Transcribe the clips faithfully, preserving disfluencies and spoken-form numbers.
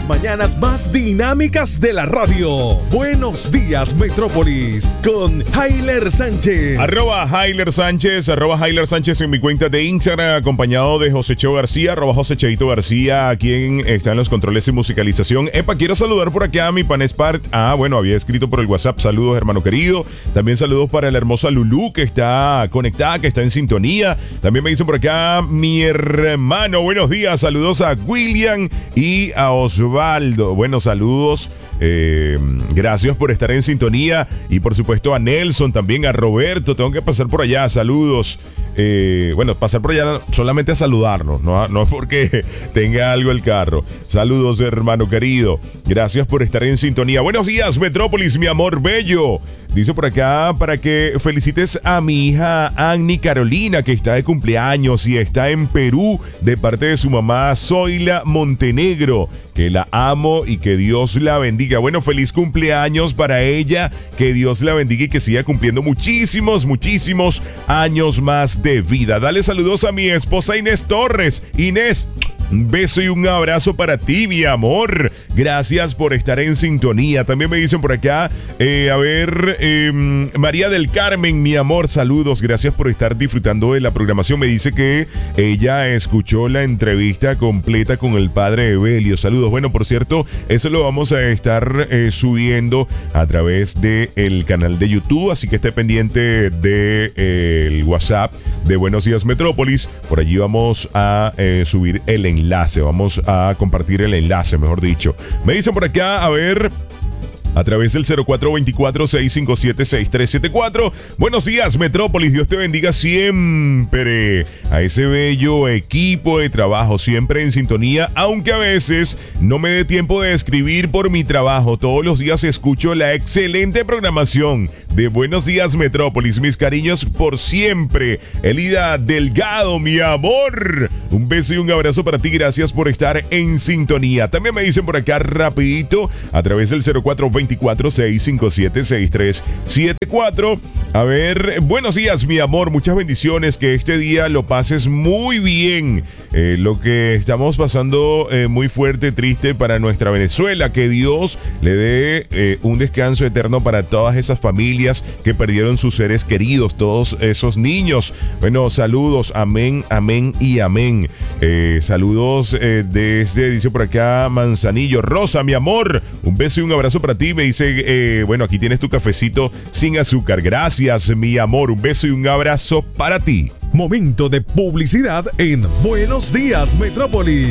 mañanas más dinámicas de la radio. Buenos días, Metrópolis, con Jailer Sánchez. Arroba Jailer Sánchez, arroba Jailer Sánchez en mi cuenta de Instagram, acompañado de José Cheo García, arroba José Cheito García, quien está en los controles de musicalización. Epa, quiero saludar por acá a mi panespart. Ah, bueno, había escrito por el WhatsApp. Saludos, hermano querido. También saludos para la hermosa Lulú, que está conectada, que está en sintonía. También me dicen por acá mi hermano. Buenos días, saludos a William y a Osvaldo. Bueno, saludos. Eh, gracias por estar en sintonía. Y por supuesto a Nelson, también a Roberto. Tengo que pasar por allá. Saludos. Eh, bueno, pasar por allá solamente a saludarnos, no, no porque tenga algo el carro. Saludos, hermano querido. Gracias por estar en sintonía. Buenos días, Metrópolis, mi amor bello. Dice por acá para que felicites a mi hija Annie Carolina, que está de cumpleaños y está en Perú, de parte de su mamá Zoila Montenegro. Que la amo y que Dios la bendiga. Bueno, feliz cumpleaños para ella. Que Dios la bendiga y que siga cumpliendo muchísimos, muchísimos años más de vida. Dale saludos a mi esposa Inés Torres. Inés, un beso y un abrazo para ti, mi amor. Gracias por estar en sintonía. También me dicen por acá, eh, a ver, eh, María del Carmen, mi amor, saludos. Gracias por estar disfrutando de la programación. Me dice que ella escuchó la entrevista completa con el padre Evelio. Saludos. Bueno, por cierto, eso lo vamos a estar eh, subiendo a través del canal de YouTube. Así que esté pendiente del de, eh, WhatsApp de Buenos Días Metrópolis. Por allí vamos a eh, subir el enlace. Vamos a compartir el enlace, mejor dicho. Me dicen por acá, a ver, a través del cero cuatro dos cuatro, seis cinco siete, seis tres siete cuatro. Buenos días, Metrópolis. Dios te bendiga siempre. A ese bello equipo de trabajo, siempre en sintonía, aunque a veces no me dé tiempo de escribir por mi trabajo. Todos los días escucho la excelente programación de Buenos Días, Metrópolis. Mis cariños por siempre. Elida Delgado, mi amor. Un beso y un abrazo para ti. Gracias por estar en sintonía. También me dicen por acá rapidito, a través del cero cuatro dos cuatro, seis cinco siete, seis tres siete cuatro. A ver, buenos días, mi amor. Muchas bendiciones. Que este día lo pases muy bien. Eh, lo que estamos pasando eh, muy fuerte, triste para nuestra Venezuela. Que Dios le dé eh, un descanso eterno para todas esas familias que perdieron sus seres queridos, todos esos niños. Bueno, saludos. Amén, amén y amén. Eh, saludos eh, desde, dice por acá, Manzanillo. Rosa, mi amor. Un beso y un abrazo para ti. Me dice, eh, bueno, aquí tienes tu cafecito sin azúcar. Gracias, mi amor. Un beso y un abrazo para ti. Momento de publicidad en Buenos Días, Metrópolis.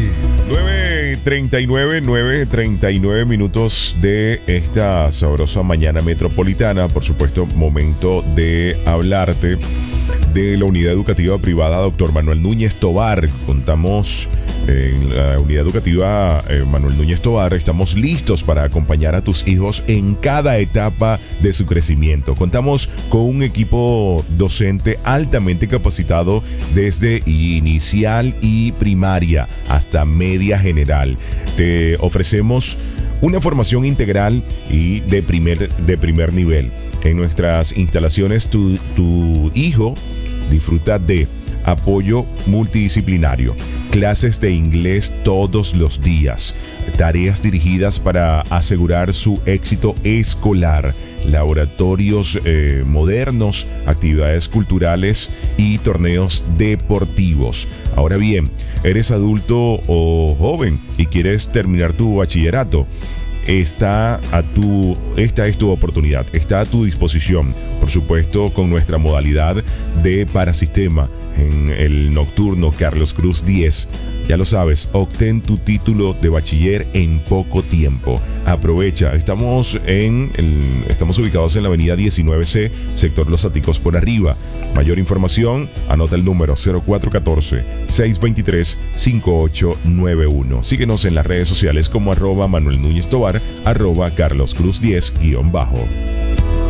nueve treinta y nueve, nueve treinta y nueve minutos de esta sabrosa mañana metropolitana. Por supuesto, momento de hablarte de la unidad educativa privada Doctor Manuel Núñez Tovar. Contamos en la unidad educativa eh, Manuel Núñez Tovar. Estamos listos para acompañar a tus hijos en cada etapa de su crecimiento. Contamos con un equipo docente altamente capacitado desde inicial y primaria hasta media general. Te ofrecemos una formación integral y de primer, de primer nivel. En nuestras instalaciones, tu, tu hijo disfruta de apoyo multidisciplinario, clases de inglés todos los días, tareas dirigidas para asegurar su éxito escolar, laboratorios eh, modernos, actividades culturales y torneos deportivos. Ahora bien, ¿eres adulto o joven y quieres terminar tu bachillerato? Está a tu, esta es tu oportunidad, está a tu disposición, por supuesto, con nuestra modalidad de parasistema en el nocturno Carlos Cruz diez. Ya lo sabes, obtén tu título de bachiller en poco tiempo. Aprovecha, estamos en el, estamos ubicados en la avenida diecinueve C, sector Los Áticos por arriba. Mayor información, anota el número cero cuatro uno cuatro, seis dos tres, cinco ocho nueve uno. Síguenos en las redes sociales como arroba Manuel Núñez Tovar, arroba Carlos Cruz diez guión bajo.